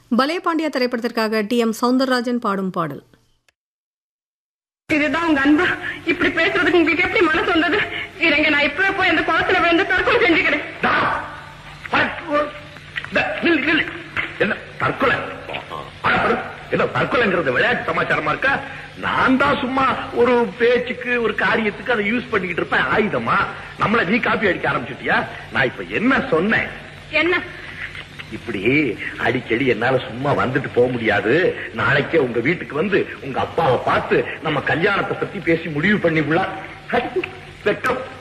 பலே பாண்டியா திரைப்படத்திற்காக டி.எம். சௌந்தரராஜன் பாடும் பாடல். இதுதான் உங்க அன்பா? இப்படி பேசுறதுக்கு உங்களுக்கு எப்படி மனசு வந்தது? இருங்க, நான் இப்பவே போய் அந்த குளத்துல விழுந்து தற்கொலை செஞ்சுக்கிறேன். என்ன தற்கொலை? ஏதோ தற்கொலைங்கிறது விளையாட்டு சமாச்சாரமா இருக்கா? நான் தான் சும்மா ஒரு பேச்சுக்கு ஒரு காரியத்துக்கு அதை யூஸ் பண்ணிக்கிட்டு இருப்பேன் ஆயுதமா. நம்மள நீ காப்பி அடிக்க ஆரம்பிச்சுட்டியா? நான் இப்ப என்ன சொன்னேன்? என்ன? இப்படி அடிக்கடி என்னால சும்மா வந்துட்டு போக முடியாது. நாளைக்கே உங்க வீட்டுக்கு வந்து உங்க அப்பாவை பார்த்து நம்ம கல்யாணத்தை பத்தி பேசி முடிவு பண்ணிவிடலாம். வெட்கம்